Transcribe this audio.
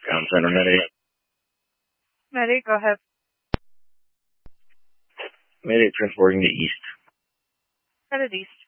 Ground Center, Mayday. Mayday, go ahead. Mayday, transporting to east. Headed east.